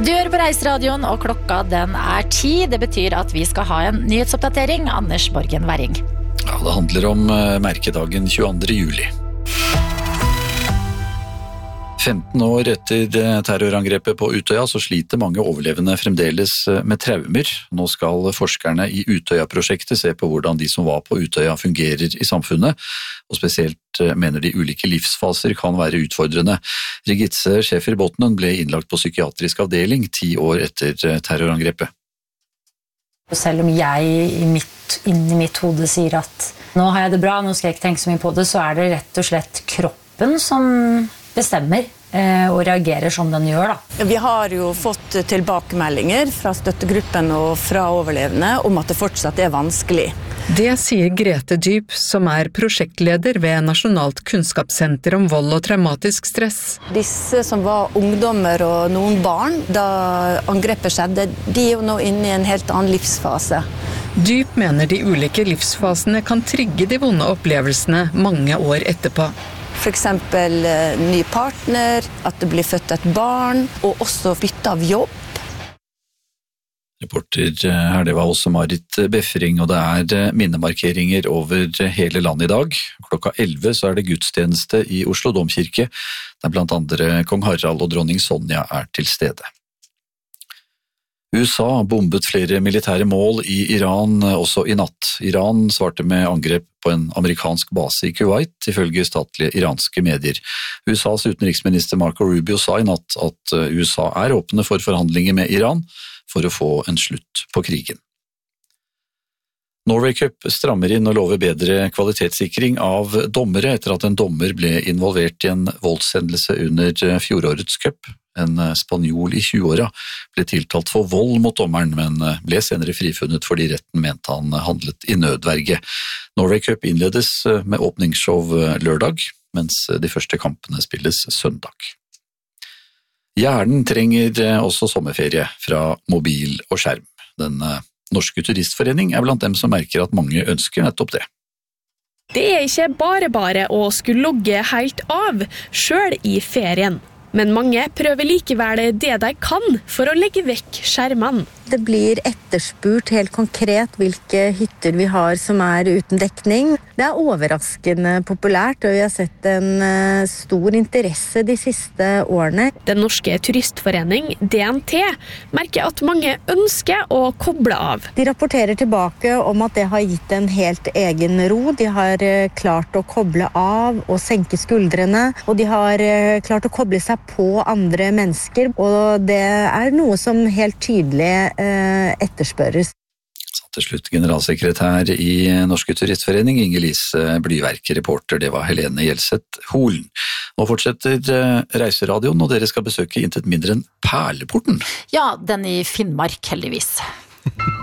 Du hører på Reiseradioen, og klokka den 10. Det betyr at vi skal ha en nyhetsoppdatering. Anders Borgen Werring. Ja, det handler om merkedagen 22. juli. 15 år etter terrorangrepet på Utøya så sliter mange overlevende fremdeles med traumer. Nå skal forskerne i Utøya-prosjektet se på hvordan de som var på Utøya fungerer i samfunnet, og spesielt mener de ulike livsfaser kan være utfordrende. Regitze Schäfer-Botnen ble innlagt på psykiatrisk avdeling 10 år etter terrorangrepet. Selv om jeg inni mitt hode sier at nå har jeg det bra, nå skal jeg ikke tenke så mye på det, så er det rett og slett kroppen som bestemmer og reagerer som den gjør. Da. Vi har jo fått tilbakemeldinger fra støttegruppen og fra overlevende om at det fortsatt er vanskelig. Det sier Grete Dyb, som er prosjektleder ved Nasjonalt kunnskapssenter om vold og traumatisk stress. Disse som var ungdommer og noen barn da angrepet skjedde, de er jo nå inne i en helt annen livsfase. Dyb mener de ulike livsfasene kan trigge de vonde opplevelsene mange år etterpå. For eksempel ny partner, at det blir født et barn, og også bytte av jobb. Reporter her, det var også Marit Befring, og det er minnemarkeringer over hele landet i dag. Klokka 11 så er det gudstjeneste i Oslo Domkirke, der blant andre kong Harald og dronning Sonja er til stede. USA bombet flere militære mål i Iran også i natt. Iran svarte med angrep på en amerikansk base i Kuwait, ifølge statlige iranske medier. USAs utenriksminister Marco Rubio sa i natt at USA er åpne for forhandlinger med Iran for å få en slutt på krigen. Norway Cup strammer inn og lover bedre kvalitetssikring av dommere etter at en dommer ble involvert i en voldshendelse under fjorårets cup. En spanjol i 20-åra ble tiltalt for vold mot dommeren, men ble senere frifunnet fordi retten mente han handlet i nødverge. Norway Cup innledes med åpningsshow lørdag, mens de første kampene spilles søndag. Hjernen trenger også sommerferie fra mobil og skjerm. Den Norske Turistforening er blant dem som merker at mange ønsker nettopp det. Det er ikke bare å skulle logge helt av, selv i ferien. Men mange prøver likevel det de kan for å legge vekk skjermene. Det blir etterspurt helt konkret hvilke hytter vi har som er uten dekning. Det er overraskende populært, og vi har sett en stor interesse de siste årene. Den Norske Turistforening, DNT, merker at mange ønsker å koble av. De rapporterer tilbake om at det har gitt en helt egen ro. De har klart å koble av og senke skuldrene, og de har klart å koble seg på andre mennesker, og det er noe som helt tydelig etterspørres. Til slutt generalsekretær i Norske Turistforening, Inger-Lise Blyverk, reporter, det var Helene Gjelseth Holen. Nå fortsetter Reiseradioen, og dere skal besøke intet mindre enn Perleporten. Ja, den i Finnmark, heldigvis.